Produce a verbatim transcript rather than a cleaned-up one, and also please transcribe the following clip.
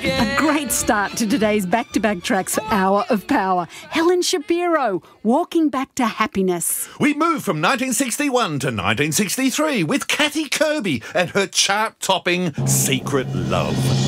A great start to today's back-to-back tracks for Hour of Power. Helen Shapiro, Walking Back to Happiness. We move from nineteen sixty-one to nineteen sixty-three with Kathy Kirby and her chart-topping Secret Love.